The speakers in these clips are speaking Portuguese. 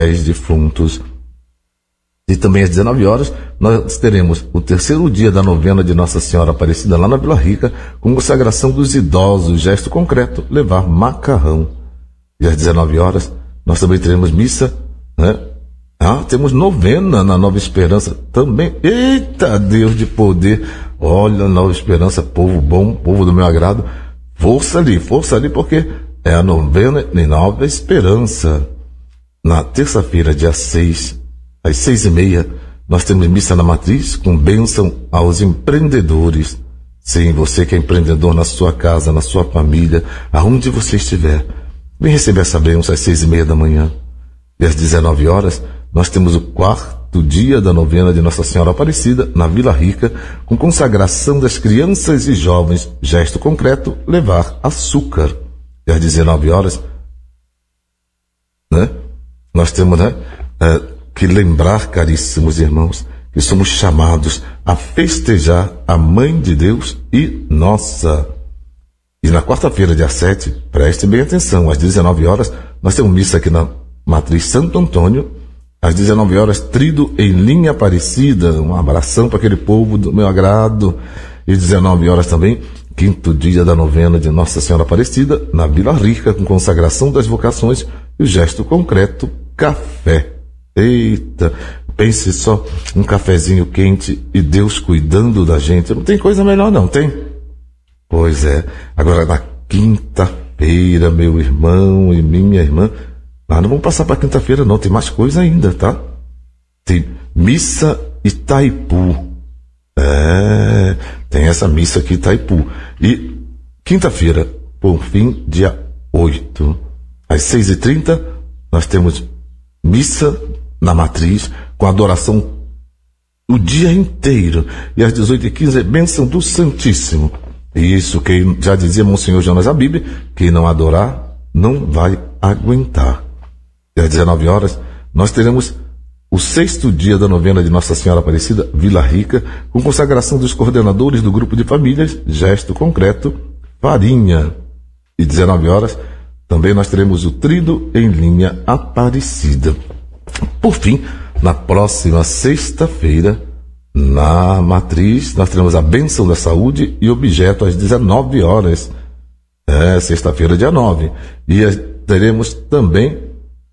defuntos. E também às 19 horas nós teremos o terceiro dia da novena de Nossa Senhora Aparecida lá na Vila Rica, com consagração dos idosos, gesto concreto, levar macarrão. E às 19 horas nós também teremos missa, né? Temos novena na Nova Esperança também. Eita, Deus de poder! Olha, Nova Esperança, povo bom, povo do meu agrado. Força ali, porque é a novena em Nova Esperança. Na terça-feira, dia 6, às 6h30, nós temos missa na Matriz com bênção aos empreendedores. Sim, você que é empreendedor na sua casa, na sua família, aonde você estiver, vem receber essa bênção às 6h30 da manhã. E às 19 horas, nós temos o quarto dia da novena de Nossa Senhora Aparecida, na Vila Rica, com consagração das crianças e jovens, gesto concreto, levar açúcar. E às 19 horas, né, nós temos, que lembrar, caríssimos irmãos, que somos chamados a festejar a Mãe de Deus e nossa. E na quarta-feira, dia 7, preste bem atenção, às 19 horas, nós temos missa aqui na Matriz Santo Antônio. Às 19 horas, Tríduo em Linha Aparecida, um abração para aquele povo do meu agrado. E 19 horas também, quinto dia da novena de Nossa Senhora Aparecida, na Vila Rica, com consagração das vocações e o gesto concreto, café. Eita, pense só, um cafezinho quente e Deus cuidando da gente. Não tem coisa melhor não, tem? Pois é. Agora, na quinta-feira, meu irmão e minha irmã, não vamos passar para quinta-feira não, tem mais coisa ainda, tá? Tem missa Itaipu. Tem essa missa aqui Itaipu. E quinta-feira, por fim, dia 8, às 6h30, nós temos missa na Matriz, com adoração o dia inteiro. E às 18h15, bênção do Santíssimo. Isso, que já dizia Monsenhor Jonas Abib, quem não adorar, não vai aguentar. E às 19 horas, nós teremos o sexto dia da novena de Nossa Senhora Aparecida, Vila Rica, com consagração dos coordenadores do grupo de famílias, gesto concreto, farinha. E 19 horas, também nós teremos o Tríduo em Linha Aparecida. Por fim, na próxima sexta-feira, na Matriz, nós teremos a bênção da saúde e objeto às 19 horas. Sexta-feira, dia 9. E teremos também,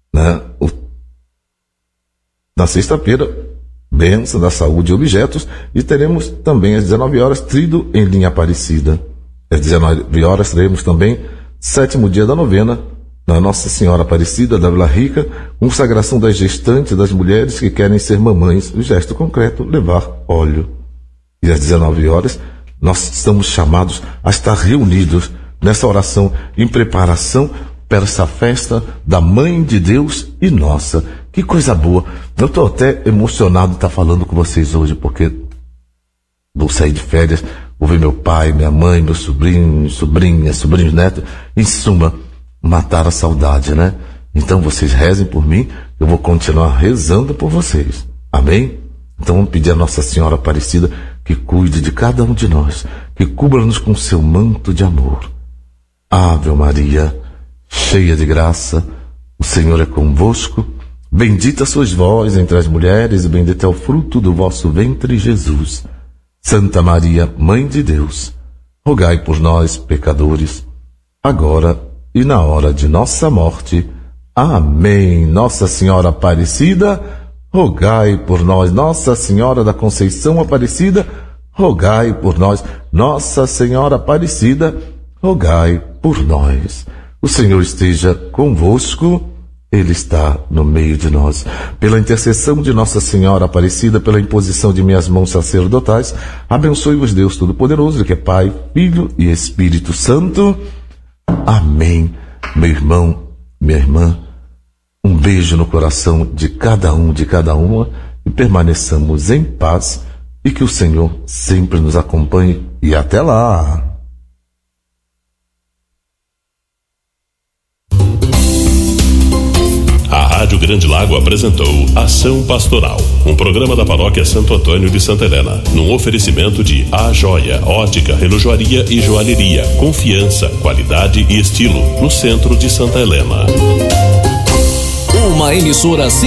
na sexta-feira, bênção da saúde e objetos, e teremos também às 19 horas Tríduo em Linha Aparecida. Às 19 horas teremos também sétimo dia da novena na Nossa Senhora Aparecida da Vila Rica, consagração das gestantes, das mulheres que querem ser mamães, o gesto concreto, levar óleo. E às 19 horas nós estamos chamados a estar reunidos nessa oração em preparação para essa festa da Mãe de Deus e nossa. Que coisa boa. Eu estou até emocionado de estar falando com vocês hoje, porque vou sair de férias, vou ver meu pai, minha mãe, meus sobrinhos, sobrinhas, sobrinhos netos. Em suma, matar a saudade, né? Então vocês rezem por mim, eu vou continuar rezando por vocês. Amém? Então vamos pedir a Nossa Senhora Aparecida que cuide de cada um de nós, que cubra-nos com seu manto de amor. Ave Maria, cheia de graça, o Senhor é convosco, bendita sois vós entre as mulheres, e bendito é o fruto do vosso ventre, Jesus. Santa Maria, Mãe de Deus, rogai por nós, pecadores, agora e na hora de nossa morte. Amém. Nossa Senhora Aparecida, rogai por nós. Nossa Senhora da Conceição Aparecida, rogai por nós. Nossa Senhora Aparecida, rogai por nós. O Senhor esteja convosco, Ele está no meio de nós. Pela intercessão de Nossa Senhora Aparecida, pela imposição de minhas mãos sacerdotais, abençoe-vos Deus Todo-Poderoso, que é Pai, Filho e Espírito Santo. Amém. Meu irmão, minha irmã, um beijo no coração de cada um, de cada uma, e permaneçamos em paz, e que o Senhor sempre nos acompanhe, e até lá! A Rádio Grande Lago apresentou Ação Pastoral, um programa da Paróquia Santo Antônio de Santa Helena, num oferecimento de A Joia, ótica, relojoaria e joalheria, confiança, qualidade e estilo, no centro de Santa Helena. uma emissora